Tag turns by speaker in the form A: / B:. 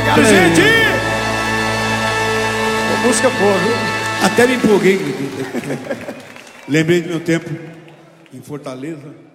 A: Obrigado, gente! Uma música boa, viu?
B: Até me empolguei. Lembrei do meu tempo em Fortaleza.